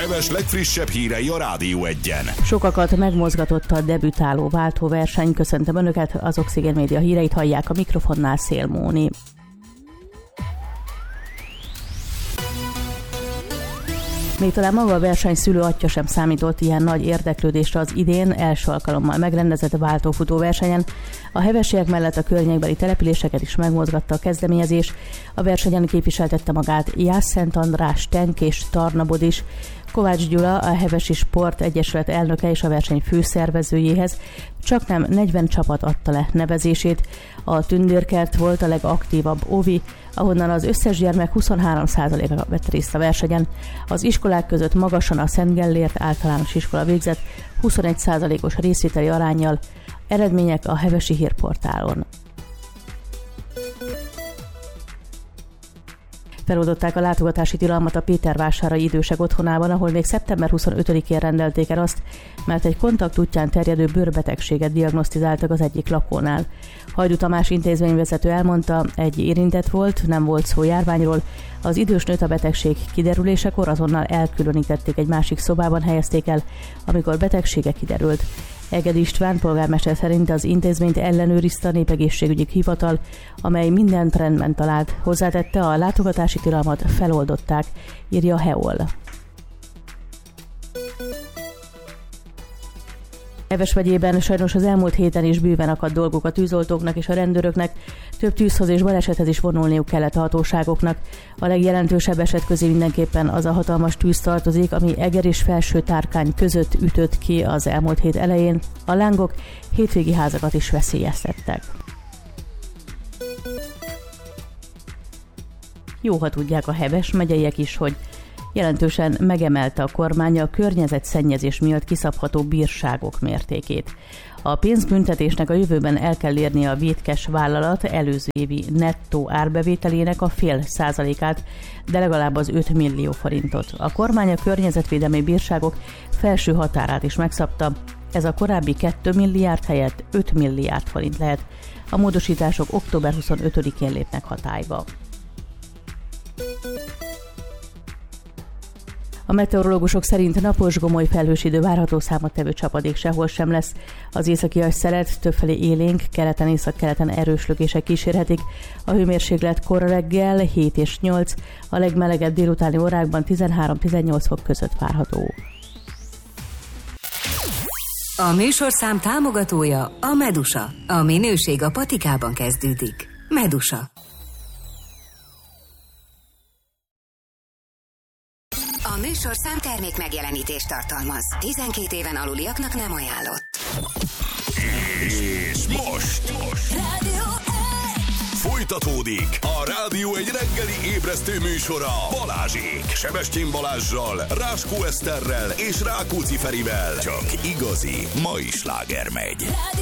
Heves legfrissebb hírei a Rádió Egyen. Sokakat megmozgatott a debütáló váltóverseny. Köszöntöm Önöket, az Oxigén Média híreit hallják, a mikrofonnál Szél Móni. Még talán maga a verseny szülő atya sem számított ilyen nagy érdeklődésre az idén első alkalommal megrendezett váltófutóversenyen. A hevesiek mellett a környékbeli településeket is megmozgatta a kezdeményezés. A versenyen képviseltette magát Jász-Szent András, Tenk és Tarnabod is. Kovács Gyula, a Hevesi Sport Egyesület elnöke és a verseny főszervezőjéhez csaknem 40 csapat adta le nevezését. A Tündérkert volt a legaktívabb ovi, ahonnan az összes gyermek 23%-a vett részt a versenyen. Az iskolák között magasan a Szent Gellért általános iskola végzett 21%-os részvételi aránnyal. Eredmények a Hevesi Hírportálon. Feloldották a látogatási tilalmat a Pétervásárai idősek otthonában, ahol még szeptember 25-én rendelték el azt, mert egy kontakt útján terjedő bőrbetegséget diagnosztizáltak az egyik lakónál. Hajdú Tamás intézményvezető elmondta, egy érintett volt, nem volt szó járványról. Az idős nőt a betegség kiderülésekor azonnal elkülönítették, egy másik szobában helyezték el, amikor betegsége kiderült. Egedi István polgármester szerint az intézményt ellenőrizte a Népegészségügyi Hivatal, amely mindent rendben talált. Hozzátette, a látogatási tilalmat feloldották, írja a Heol. Heves megyében sajnos az elmúlt héten is bőven akadt dolgok a tűzoltóknak és a rendőröknek, több tűzhoz és balesethez is vonulniuk kellett a hatóságoknak. A legjelentősebb eset közé mindenképpen az a hatalmas tűz tartozik, ami Eger és Felső-Tárkány között ütött ki az elmúlt hét elején. A lángok hétvégi házakat is veszélyeztettek. Jó, ha tudják a Heves megyeiek is, hogy jelentősen megemelte a kormány a környezetszennyezés miatt kiszabható bírságok mértékét. A pénzbüntetésnek a jövőben el kell érnie a vétkes vállalat előző évi nettó árbevételének a 0,5%-át, de legalább az 5 millió forintot. A kormány a környezetvédelmi bírságok felső határát is megszabta, ez a korábbi 2 milliárd helyett 5 milliárd forint lehet. A módosítások október 25-én lépnek hatályba. A meteorológusok szerint napos, gomoly felhős idő várható, számottevő csapadék sehol sem lesz. Az északi szelet többfelé élénk, keleten, északkeleten erős lökések kísérhetik. A hőmérséklet kora reggel 7 és 8, a legmelegebb délutáni órákban 13-18 fok között várható. A műsorszám támogatója a Medusa. A minőség a patikában kezdődik. Medusa. A műsorszám termék megjelenítést tartalmaz. 12 éven aluliaknak nem ajánlott. És most folytatódik a Rádió egy reggeli ébresztő műsora Balázsék, Sebestyén Balázssal, Ráskó Eszterrel és Rákóczi Ferivel. Csak igazi mai sláger megy.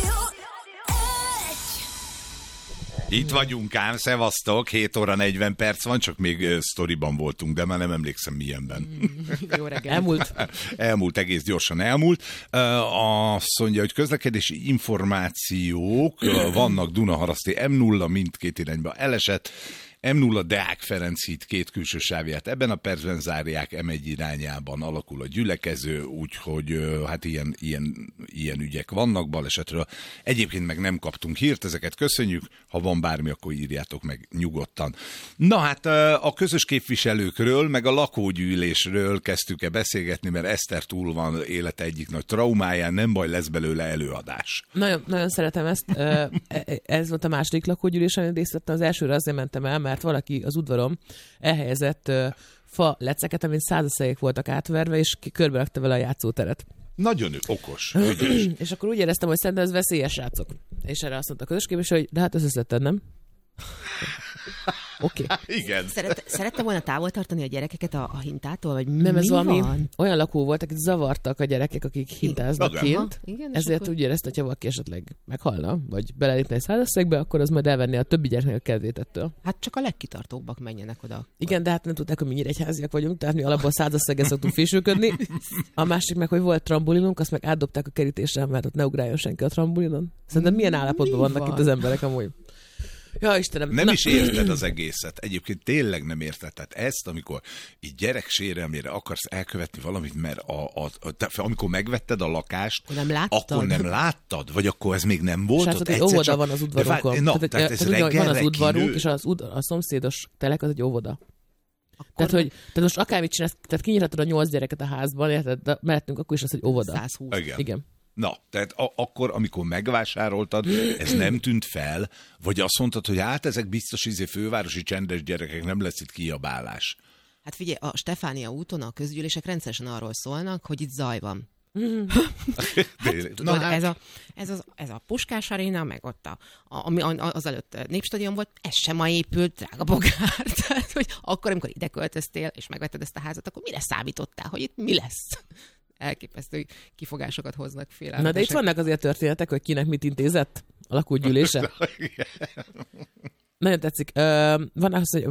Itt vagyunk ám, szevasztok, 7 óra 40 perc van, csak még sztoriban voltunk, de már nem emlékszem milyenben. Jó reggel. Elmúlt, egész gyorsan elmúlt. Azt mondja, hogy közlekedési információk vannak Dunaharaszti M0 mindkét irányba elesett, M0 Deák Ferenc híd két külső sávját ebben a percben zárják, M1 irányában alakul a gyülekező, úgyhogy hát ilyen ügyek vannak balesetről. Egyébként meg nem kaptunk hírt, ezeket köszönjük, ha van bármi, akkor írjátok meg nyugodtan. Na hát a közös képviselőkről, meg a lakógyűlésről kezdtük beszélgetni, mert Eszter túl van élete egyik nagy traumáján, nem baj, lesz belőle előadás. Nagyon, nagyon szeretem ezt. Ez volt a második lakógyűlés, amit részt vettem. Az elsőre azért mentem el, mert valaki az udvarom elhelyezett fa leceket, amin százaszegek voltak átverve, és körbe rakta vele a játszóteret. Nagyon okos. És akkor úgy éreztem, hogy szerintem ez veszélyes, srácok. És erre azt mondta a közös képviselő, hogy de hát összeszedted, nem? Oké. Okay. Igen. Szerette volna távol tartani a gyerekeket a hintától, vagy nem, ez valami van? Olyan lakó volt, akik zavartak a gyerekek, akik hintáznak kint. Igen, ezért akkor... úgy érezte, hogyha valaki esetleg meghalna, vagy belelépne egy százaszegbe, akkor az majd elvenni a többi gyereknek a kedvét ettől. Hát csak a legkitartóbbak menjenek oda. Igen, de hát nem tudták, hogy mi Nyíregyháziak vagyunk, tehát mi alapból százaszeggel szoktunk fésülködni. A másik meg, hogy volt trambulinunk, azt meg átdobták a kerítésre, mert ott ne ugráljon senki a trambulinon. Szerintem milyen állapotban vannak itt az emberek amúgy. Ja, Istenem. Nem is érted az egészet. Egyébként tényleg nem érted. Tehát ezt, amikor így gyerek sérelmére akarsz elkövetni valamit, mert amikor megvetted a lakást, akkor nem láttad? Vagy akkor ez még nem volt? Srácok, egy óvoda van az udvarunkon. Tehát ez van az udvarunk, és a szomszédos telek az egy óvoda. Tehát most akármit csinálsz, tehát kinyithatod a 8 gyereket a házban, érted? De mellettünk akkor is az, hogy óvoda. 120. Igen. Na, tehát akkor, amikor megvásároltad, ez nem tűnt fel, vagy azt mondtad, hogy hát ezek biztos fővárosi csendes gyerekek, nem lesz itt kiabálás. Hát figyelj, a Stefánia úton a közgyűlések rendszeresen arról szólnak, hogy itt zaj van. Tudod, ez a Puskás aréna, meg ott ami az előtt Népstadion volt, ez sem ma épült, drága bogár. Tehát, hogy akkor, amikor ide költöztél, és megvetted ezt a házat, akkor mire számítottál, hogy itt mi lesz? Elképesztő kifogásokat hoznak fél. Na de itt vannak azért történetek, hogy kinek mit intézett a lakógyűlése. Nagyon tetszik. Van az, hogy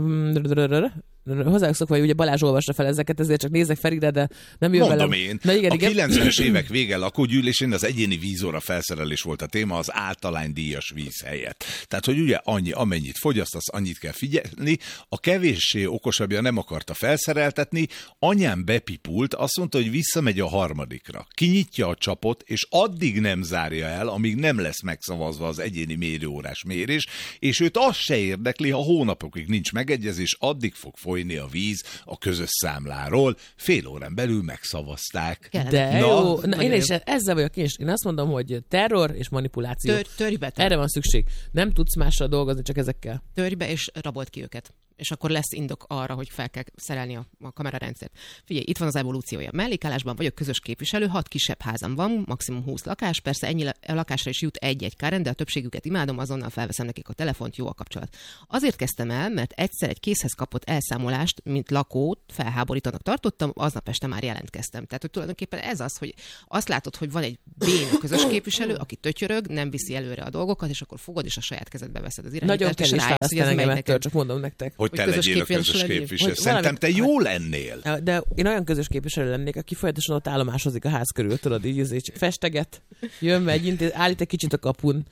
hozzájuk szokva, hogy ugye Balázs olvassa fel ezeket, ezért csak nézek Ferire, de nem jön velem. Mondom én. A 90-es évek vége lakógyűlésén az egyéni vízóra felszerelés volt a téma az általánydíjas víz helyett. Tehát, hogy ugye annyi, amennyit fogyasztasz, annyit kell figyelni. A kevéssé okosabbja nem akarta felszereltetni, anyám bepipult, azt mondta, hogy visszamegy a harmadikra. Kinyitja a csapot, és addig nem zárja el, amíg nem lesz megszavazva az egyéni mérőórás mérés, és őt az se érdekli, ha hónapokig nincs megegyezés, addig fog folyni a víz a közös számláról. Fél órán belül megszavazták. De jó. Na, én is ezzel vagyok én is. Én azt mondom, hogy terror és manipuláció. Törj be. Erre van szükség. Nem tudsz mással dolgozni, csak ezekkel. Törj be és rabold ki őket. És akkor lesz indok arra, hogy fel kell szerelni a kamerarendszert. Figyelj, itt van az evolúciója. Mellékállásban vagyok közös képviselő, 6 kisebb házam van, maximum 20 lakás, persze ennyi lakásra is jut egy Karen, de a többségüket imádom, azonnal felveszem nekik a telefont, jó a kapcsolat. Azért kezdtem el, mert egyszer egy készhez kapott elszámolást, mint lakót felháborítanak tartottam, aznap este már jelentkeztem. Tehát, hogy tulajdonképpen ez az, hogy azt látod, hogy van egy béna közös képviselő, aki tötyörög, nem viszi előre a dolgokat, és akkor fogod és a saját kezedbe veszed az irányítást. Nagyon kevés választani engem ettől, csak mondom nektek. Hogy te legyél a közös képviselő. Szerintem te jó lennél. De én olyan közös képviselő lennék, aki folyamatosan ott állomásozik a ház körül, tudod, így festeget, jön, megy, állít egy kicsit a kapun.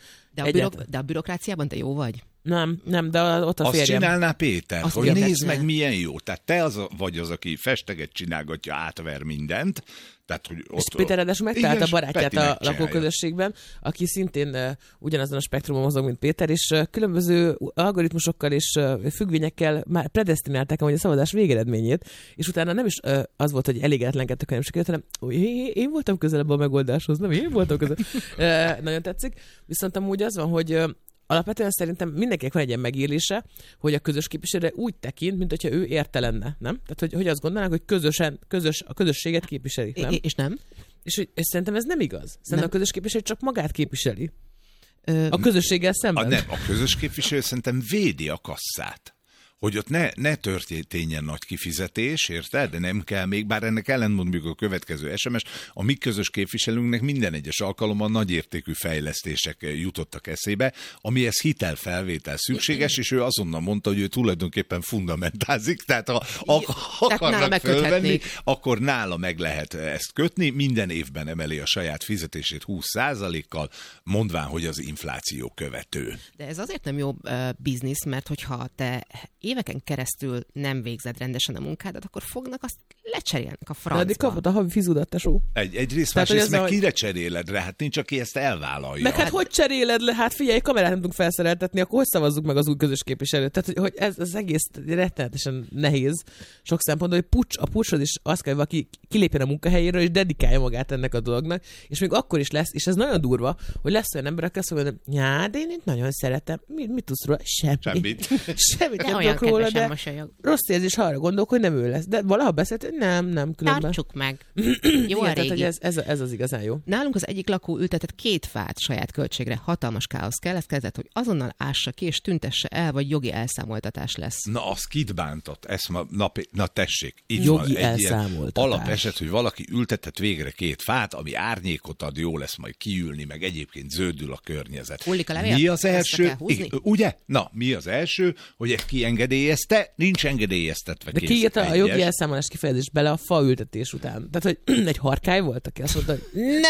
De a bürokráciában te jó vagy? Nem, de ott a férjem. Azt csinálná Péter, azt hogy nézd meg, milyen jó. Tehát te vagy az, aki festeget csinálgatja, átver mindent. Tehát, hogy ott, és Péter ráadásul megtalált a barátját a lakóközösségben, aki szintén ugyanazon a spektrumon mozog, mint Péter, és különböző algoritmusokkal és függvényekkel már predesztinálták hogy a szavazás végeredményét, és utána nem is az volt, hogy elégedetlenkedtek, hanem csak hanem én voltam közelebb a megoldáshoz, nem én voltam közelebb. Nagyon tetszik. Viszont amúgy az van, hogy alapvetően szerintem mindenkinek van egy ilyen megélése, hogy a közös képviselőre úgy tekint, mint hogyha ő érte lenne, nem? Tehát, hogy azt gondolnák, hogy a közösséget képviseli, nem? És nem? És szerintem ez nem igaz. Szerintem nem. A közös képviselő csak magát képviseli. A közösséggel szemben. Nem, a közös képviselő szerintem védi a kasszát. Hogy ott ne történjen nagy kifizetés, érted? De nem kell még, bár ennek ellentmond még a következő SMS, a mi közös képviselőnknek minden egyes alkalommal nagyértékű fejlesztések jutottak eszébe, amihez hitelfelvétel szükséges, és ő azonnal mondta, hogy ő tulajdonképpen fundamentázik, tehát ha akarnak fölvenni, akkor nála meg lehet ezt kötni, minden évben emeli a saját fizetését 20%-kal, mondván, hogy az infláció követő. De ez azért nem jó biznisz, mert hogyha te éveken keresztül nem végzed rendesen a munkádat, akkor fognak, azt lecserélnek a francba. De kapod a havi fizudat, tesó. Egyrészt, másrészt meg kire cseréled le? Hát nincs, aki ezt elvállalja. Meg hát hogy cseréled le? Hát figyelj, kamerát nem tudunk felszereltetni, akkor hogy szavazzuk meg az új közös képviselőt? Tehát, hogy ez az egész rettenetesen nehéz sok szempontból, hogy a pucshoz is azt kell, hogy valaki kilépjen a munkahelyéről, és dedikálja magát ennek a dolognak, és még akkor is lesz, és ez nagyon durva, hogy lesz olyan ember, aki azt mondja, de én itt nagyon szeretem. Mit tudsz róla? Semmit nem tudok róla, de rossz érzés, ha arra gondolok, hogy nem ő lesz. De valaha beszélt, nem, különben. Tartsuk meg. Jó a régi. Tehát, ez az igazán jó. Nálunk az egyik lakó ültetett 2 fát saját költségre. Hatalmas káosz kellett, hogy azonnal ássa ki, és tüntesse el, vagy jogi elszámoltatás lesz. Na, az kit bántott? Ezt na tessék. Itt jogi van egy elszámoltatás. Alapeset, hogy valaki ültetett végre 2 fát, ami árnyékot ad, jó lesz majd kiülni, meg egyébként zöldül a környezet. Hullik a levél? Mi az első? Ugye? Na, mi az első, hogy egy engedélyezte, nincs engedélyeztetve. De ki írta a jogi elszámolás kifejezést bele a faültetés után? Tehát, hogy egy harkály volt, aki azt mondta, hogy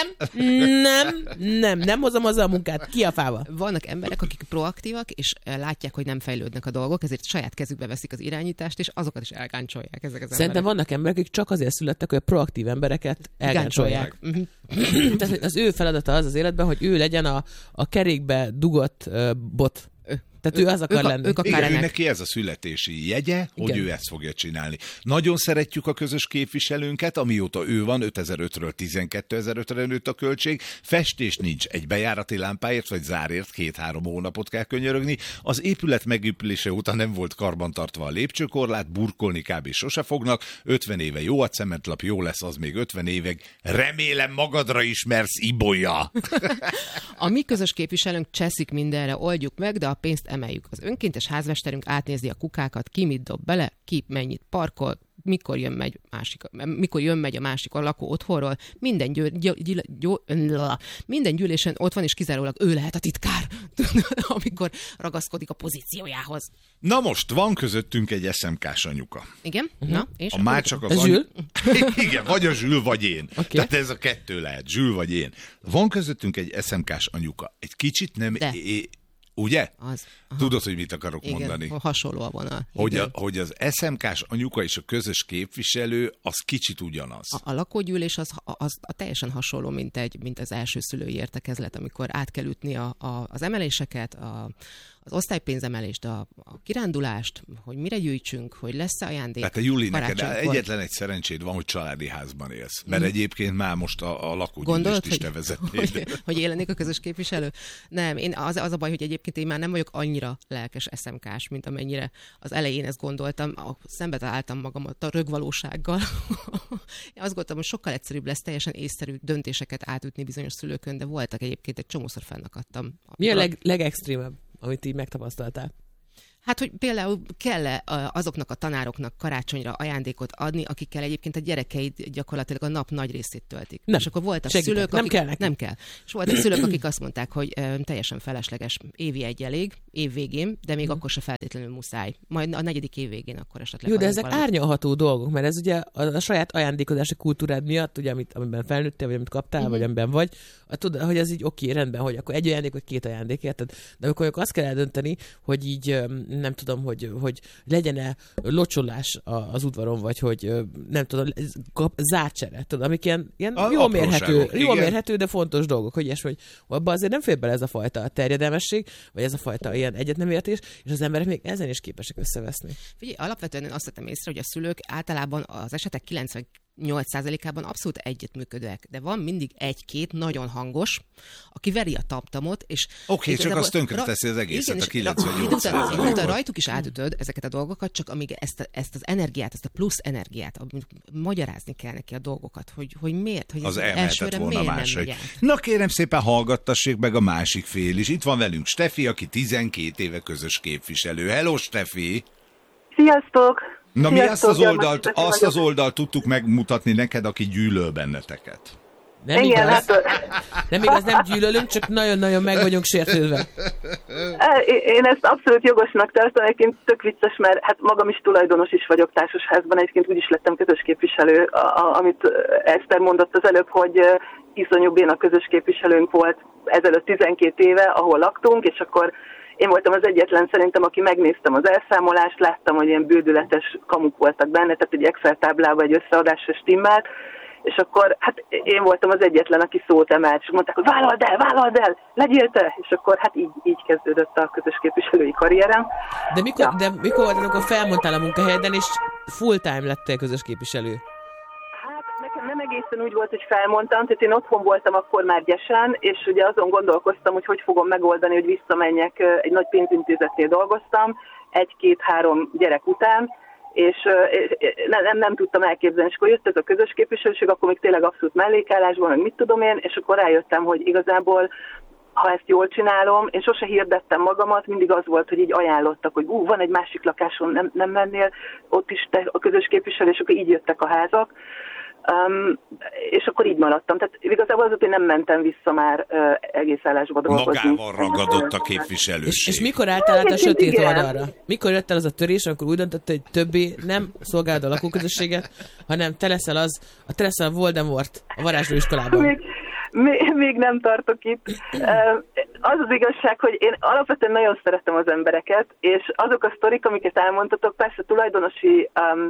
nem hozom haza a munkát, ki a fával? Vannak emberek, akik proaktívak, és látják, hogy nem fejlődnek a dolgok, ezért saját kezükbe veszik az irányítást, és azokat is elgáncsolják ezek az emberek. Szerintem vannak emberek, akik csak azért születtek, hogy a proaktív embereket elgáncsolják. Tehát az ő feladata az életben, hogy ő legyen a kerékbe dugott bot. Tehát ő az akar lenni. Igen, neki ez a születési jegye, hogy ő ezt fogja csinálni. Nagyon szeretjük a közös képviselőnket, amióta ő van, 5005-ről 12.005-re nőtt a költség. Festés nincs, egy bejárati lámpáért vagy zárért 2-3 hónapot kell könyörögni. Az épület megépülése után nem volt karbantartva a lépcsőkorlát, burkolni kb. Sose fognak. 50 éve jó a cementlap, jó lesz az még 50 évig. Remélem magadra ismersz, Ibolya! A mi közös képviselőnk cseszik mindenre, oldjuk meg, de a pénzt emeljük. Az önkéntes házmesterünk átnézi a kukákat, ki mit dob bele, ki mennyit parkol, mikor jön-megy a másik a lakó otthonról, minden gyűlésen ott van, és kizárólag ő lehet a titkár, amikor ragaszkodik a pozíciójához. Na most, van közöttünk egy SMK-s anyuka. Igen? Na, és már csak az Zsül? Igen, vagy a Zsül, vagy én. Okay. Tehát ez a kettő lehet, Zsül vagy én. Van közöttünk egy SMK-s anyuka. Egy kicsit nem... Ugye? Tudod, hogy mit akarok mondani? Hasonló van hogy az SMK-s anyuka és a közös képviselő, az kicsit ugyanaz. A lakógyűlés az teljesen hasonló, mint az első szülői értekezlet, amikor át kell ütni az emeléseket, az osztálypénzemelést, a kirándulást, hogy mire gyűjtsünk, hogy lesz ajándék. Tehát a Juli, neked egyetlen egy szerencséd van, hogy családi házban élsz. Mert egyébként már most a lakógyűlést is te vezetnéd. Hogy élenik a közös képviselő? Nem, az a baj, hogy egyébként én már nem vagyok annyira lelkes SMK-s, mint amennyire az elején ezt gondoltam. Szembe találtam magamat a rögvalósággal. Én azt gondoltam, hogy sokkal egyszerűbb lesz teljesen észszerű döntéseket átütni bizonyos szülőkön, de voltak egyébként, egy csomószor fennakadtam. Mi a legextrémebb, amit így megtapasztaltál? Hát, hogy például kell azoknak a tanároknak karácsonyra ajándékot adni, akikkel egyébként a gyerekeid gyakorlatilag a nap nagy részét töltik. Nem. És akkor voltak Segítek. szülők, akik... Nem kell. És voltak szülők, akik azt mondták, hogy teljesen felesleges, évi egy elég, év végén, de még akkor se feltétlenül muszáj. Majd a 4. év végén akkor esetleg. Jó, de ezek árnyalható dolgok, mert ez ugye a saját ajándékozási kultúrád miatt, ugye, amiben felnőttél, vagy amit kaptál, vagy amiben vagy, tudod, hogy ez így oké, rendben, hogy akkor egy ajándék, vagy 2 ajándék, érted? De akkor azt kell eldönteni, hogy így nem tudom, hogy legyen-e locsolás az udvaron, vagy hogy nem tudom, zárcsere, tudod, amik ilyen jól mérhető, de fontos dolgok, hogy ilyesmi, hogy abban azért nem fér bele ez a fajta terjedelmesség, vagy ez a fajta ilyen egyetnemértés, és az emberek még ezen is képesek összeveszni. Figyelj, alapvetően azt vettem észre, hogy a szülők általában az esetek 98%-ában abszolút együttműködőek, de van mindig 1-2 nagyon hangos, aki veri a tamtamot, és... Oké, csak azt tönkreteszi az egészet, igen, a 98%-ban. Utána rajtuk is átütöd ezeket a dolgokat, csak amíg ezt az energiát, ezt a plusz energiát, magyarázni kell neki a dolgokat, hogy miért, hogy az elsőre miért nem megy. Na kérem szépen, hallgattassék meg a másik fél is. Itt van velünk Stefi, aki 12 éve közös képviselő. Hello, Stefi! Sziasztok! Na mi azt az oldalt tudtuk megmutatni neked, aki gyűlöl benneteket. Nem igen, igaz. Nem igaz, nem gyűlölünk, csak nagyon-nagyon meg vagyunk sértődve. Én ezt abszolút jogosnak tartom, egyébként tök vicces, mert hát magam is tulajdonos is vagyok társasházban, egyébként úgy is lettem közös képviselő, amit Eszter mondott az előbb, hogy iszonyú béna közös képviselőnk volt ezelőtt 12 éve, ahol laktunk, és akkor én voltam az egyetlen szerintem, aki megnéztem az elszámolást, láttam, hogy ilyen bődületes kamuk voltak benne, tehát egy Excel táblában egy összeadásra stimmelt, és akkor hát én voltam az egyetlen, aki szót emelt, és mondták, hogy vállald el, legyél te! És akkor hát így kezdődött a közös képviselői karrierem. De mikor volt, amikor felmondtál a munkahelyeden, és full-time lettél közös képviselő? Hát nekem nem egészen úgy volt, hogy felmondtam, tehát én otthon voltam akkor már gyesen, és ugye azon gondolkoztam, hogy fogom megoldani, hogy visszamenjek, egy nagy pénzintézetnél dolgoztam, 1-2-3 gyerek után, és nem tudtam elképzelni, és akkor jött ez a közös képviselőség, akkor még tényleg abszolút mellékállásban, meg mit tudom én, és akkor rájöttem, hogy igazából, ha ezt jól csinálom, én sose hirdettem magamat, mindig az volt, hogy így ajánlottak, hogy van egy másik lakáson, nem mennél, ott is te a közös képviselő, és akkor így jöttek a házak. És akkor így maradtam. Tehát igazából azóta én nem mentem vissza már egész állásba dolgozni. Magával ragadott a képviselőség. És mikor álltál át a sötét oldalra? Mikor jött el az a törés, amikor úgy döntött, hogy többé nem szolgálod a lakóközösséget, hanem te leszel a Voldemort a varázslóiskolában? Még nem tartok itt. Az az igazság, hogy én alapvetően nagyon szeretem az embereket, és azok a sztorik, amiket elmondtatok, persze tulajdonosi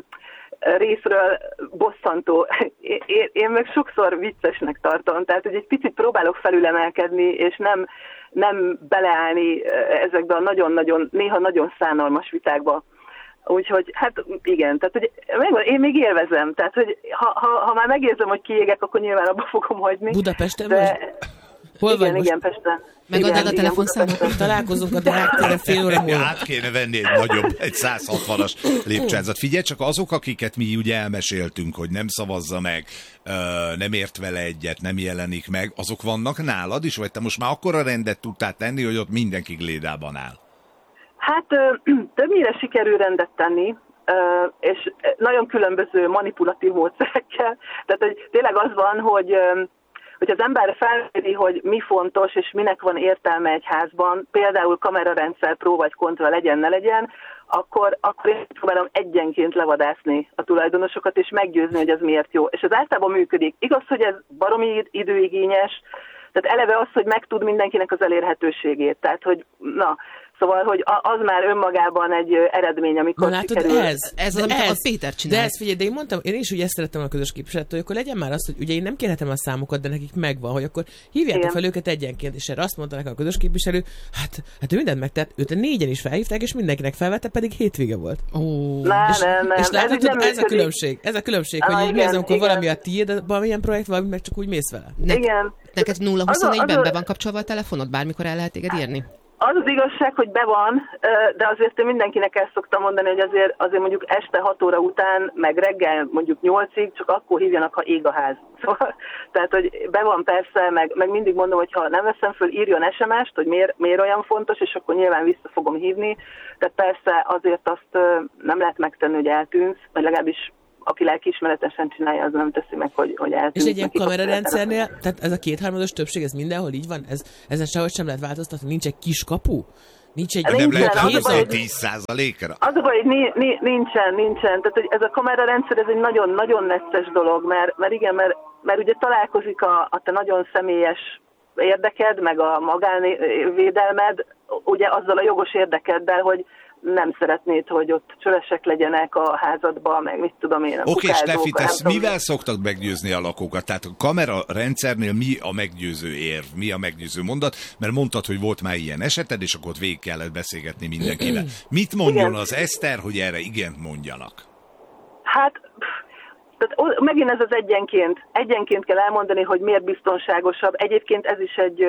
részről bosszantó. Én meg sokszor viccesnek tartom, tehát hogy egy picit próbálok felülemelkedni, és nem beleállni ezekbe a nagyon-nagyon, néha nagyon szánalmas vitákba. Úgyhogy, hát igen, tehát hogy én még élvezem, tehát hogy ha már megérzem, hogy kiégek, akkor nyilván abba fogom hagyni. Budapesten vagy? Hol igen, igen, Pesten. Megadod a telefonszámot? Találkozunk a Deák fél óra múlva. Át kéne venni egy 160-as lépcsőházat. Figyelj csak, azok, akiket mi ugye elmeséltünk, hogy nem szavazza meg, nem ért vele egyet, nem jelenik meg, azok vannak nálad is, vagy te most már akkora rendet tudtál tenni, hogy ott mindenki glédában áll? Hát többnyire sikerül rendet tenni, és nagyon különböző manipulatív módszerekkel. Tehát hogy tényleg az van, hogy az ember felméri, hogy mi fontos, és minek van értelme egy házban, például kamerarendszer pró vagy kontra legyen, ne legyen, akkor én próbálom egyenként levadászni a tulajdonosokat, és meggyőzni, hogy ez miért jó. És ez általában működik. Igaz, hogy ez baromi időigényes, tehát eleve az, hogy megtud mindenkinek az elérhetőségét. Tehát, hogy szóval, hogy az már önmagában egy eredmény, amikor sikerül. Ez az, amit a Péter csinál. De ezt figyelj, de én is úgy ezt szerettem a közös képviseletet, hogy akkor legyen már az, hogy ugye én nem kérhetem a számokat, de nekik megvan, hogy akkor hívjátok fel őket egyenként, és erre azt mondta nekem a közös képviselő, hát ő mindent megtett, őt 4-en is felhívták, és mindenkinek felvette, pedig hétvége volt. Nem. És látod, ez a különbség, hogy így nézem, amikor valami a tiéd, de valamilyen projekt, valami meg csak úgy mész vele. Igen. Neked 0-24-ben be van kapcsolva a telefonod, bármikor el lehet téged írni? Az az igazság, hogy be van, de azért én mindenkinek el szoktam mondani, hogy azért mondjuk este 6 óra után, meg reggel mondjuk 8-ig, csak akkor hívjanak, ha ég a ház. Szóval, tehát, hogy be van persze, meg mindig mondom, hogy ha nem veszem föl, írjon SMS-t, hogy miért olyan fontos, és akkor nyilván vissza fogom hívni. Tehát persze azért azt nem lehet megtenni, hogy eltűnsz, vagy legalábbis aki lelkiismeretesen csinálja, az nem teszi meg, hogy eltűnik. És egy ilyen kamerarendszernél, tehát ez a 2/3 többség, ez mindenhol így van? Ezen sehogy sem lehet változtatni? Nincs egy kiskapú? Nincs egy nem lehet hézag? 10%-ra? Az a baj, hogy nincsen. Tehát hogy ez a kamerarendszer, ez egy nagyon-nagyon necces dolog, mert ugye találkozik a te nagyon személyes érdeked, meg a magánvédelmed, ugye azzal a jogos érdekeddel, hogy nem szeretnéd, hogy ott csövesek legyenek a házadban, meg mit tudom én. Oké, Steffi, te mivel szoktak meggyőzni a lakókat? Tehát a kamerarendszernél mi a meggyőző érv, mi a meggyőző mondat? Mert mondtad, hogy volt már ilyen eseted, és akkor ott végig kellett beszélgetni mindenkivel. Mit mondjon az Eszter, hogy erre igent mondjanak? Hát, tehát megint ez az egyenként kell elmondani, hogy miért biztonságosabb. Egyébként ez is egy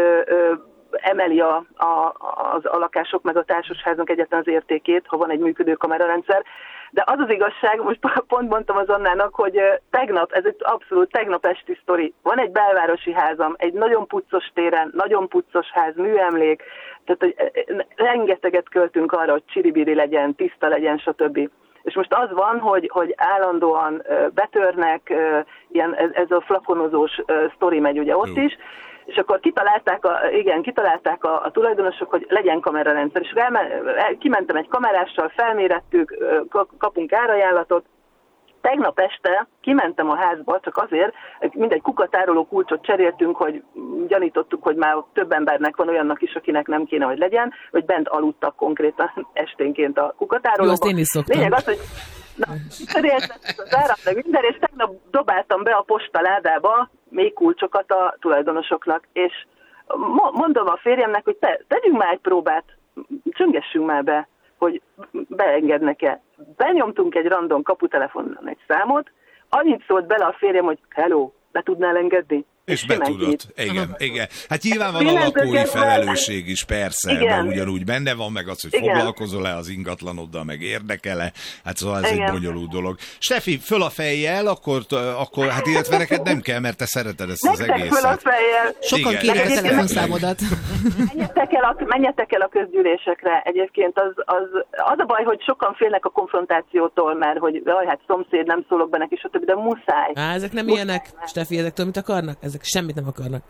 emeli a lakások meg a társasháznak egyáltalán az értékét, ha van egy működő kamerarendszer. De az az igazság, most pont mondtam az Annának, hogy ez egy abszolút tegnap esti sztori. Van egy belvárosi házam, egy nagyon puccos téren, nagyon puccos ház, műemlék, tehát hogy rengeteget költünk arra, hogy csiribiri legyen, tiszta legyen, stb. És most az van, hogy állandóan betörnek, ez a flakonozós sztori megy ugye ott is, és akkor kitalálták a tulajdonosok, hogy legyen kamerarendszer. És kimentem egy kamerással, felmérettük, kapunk árajánlatot. Tegnap este kimentem a házba, csak azért, mindegy kukatároló kulcsot cseréltünk, hogy gyanítottuk, hogy már több embernek van olyannak is, akinek nem kéne, hogy legyen, vagy bent aludtak konkrétan esténként a kukatárolóban. Jó, azt én is szoktam. Lényeg az, hogy cseréltettük az árat, meg minden, és tegnap dobáltam be a postaládába még kulcsokat a tulajdonosoknak, és mondom a férjemnek, hogy tegyünk már egy próbát, csöngessünk már be, hogy beengednek-e. Benyomtunk egy random kaputelefonon egy számot, annyit szólt bele a férjem, hogy hello, be tudnál engedni? És betudod. Igen. Hát nyilván van a lakói felelősség is, persze, mert ugyanúgy benne van meg az, hogy foglalkozol-e az ingatlanoddal, meg érdekel-e. Hát szóval ez egy bonyolult dolog. Steffi, föl a fejjel, akkor hát illetve neked nem kell, mert te szereted ezt az egészet. Föl a fejjel. Sokan kérik a telefonszámodat. Menjetek el a közgyűlésekre. Egyébként az a baj, hogy sokan félnek a konfrontációtól, mert hogy hát szomszéd, nem szólok be neki, stb., de muszáj. Ezek nem ilyenek, Steffi, ezek mit akarnak? Ezek semmit nem akarnak.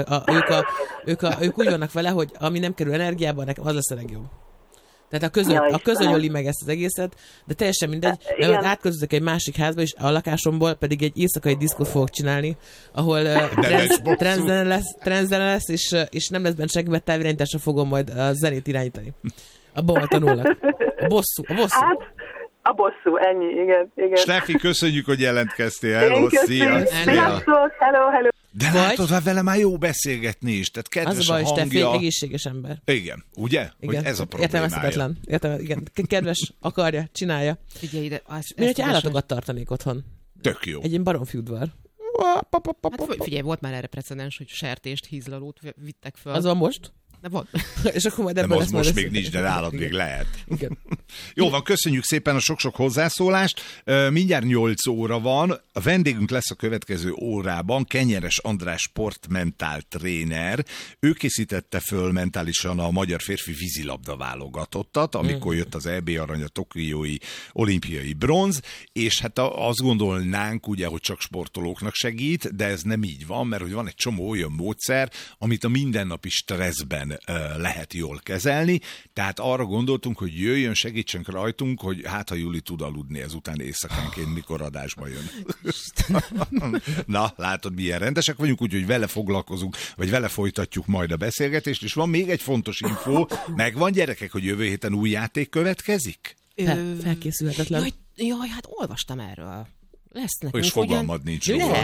Ők úgy vannak vele, hogy ami nem kerül energiába, nekem az lesz a legjobb. Tehát a közöny öli meg ezt az egészet, de teljesen mindegy, mert átközözök egy másik házba, és a lakásomból pedig egy éjszakai diszkót fogok csinálni, ahol transzene lesz, és nem lesz benne senki, mert távirányításra fogom majd a zenét irányítani. Abban tanulnak. A bosszú. Hát, a bosszú, ennyi, igen. Steffi, köszönjük, hogy jelentkeztél. Hello, szia! Hello. De látod, hát vele már jó beszélgetni is, tehát kedves az a baj, hangja. Steffi, egy egészséges ember. Igen, ugye? Igen. Hogy ez a problémája. Igen. Kedves, akarja, csinálja. Figyelj ide. Miért, hogy állatokat tartanék otthon? Tök jó. Egy ilyen baromfi udvar. Hát figyelj, volt már erre precedens, hogy sertést, hízlalót vittek föl. Az van most? De van. És akkor majd ebből lesz most még nincs, de nálad még lehet. Igen. Jó van, köszönjük szépen a sok-sok hozzászólást. Mindjárt 8 óra van. A vendégünk lesz a következő órában Kenyeres András sportmentál tréner. Ő készítette föl mentálisan a magyar férfi vízilabda válogatottat, amikor jött az EB arany, a tokiói olimpiai bronz, és hát azt gondolnánk ugye, hogy csak sportolóknak segít, de ez nem így van, mert hogy van egy csomó olyan módszer, amit a mindennapi stresszben lehet jól kezelni, tehát arra gondoltunk, hogy jöjjön, segítsen rajtunk, hogy hát ha Juli tud aludni ezután éjszakánként, mikor adásba jön. Na, látod, milyen rendesek vagyunk, úgyhogy vele foglalkozunk, vagy vele folytatjuk majd a beszélgetést, és van még egy fontos info, megvan gyerekek, hogy jövő héten új játék következik? Felkészülhetetlen. Jaj, hát olvastam erről. Lesz nekünk. És fogalmad nincs róla.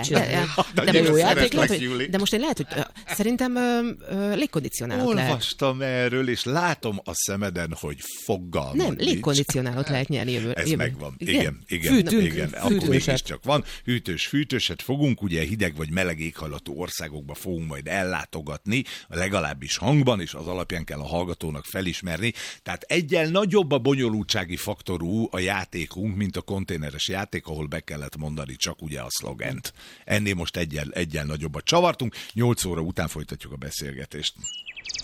De most én lehet, hogy szerintem légkondicionálót lehet. Olvastam erről, és látom a szemeden, hogy fogalmad nem, nincs. Légkondicionálót lehet nyerni jövő. Ez megvan. Igen. Fűtünk. Akkor mégiscsak van. Fűtőset fogunk, ugye hideg vagy meleg éghajlatú országokba fogunk majd ellátogatni, legalábbis hangban, és az alapján kell a hallgatónak felismerni. Tehát egyen nagyobb a bonyolultsági faktorú a játékunk, mint a konténeres játék, ahol be kellett mondani csak ugye a szlogent. Ennél most egyen nagyobbat csavartunk, 8 óra után folytatjuk a beszélgetést.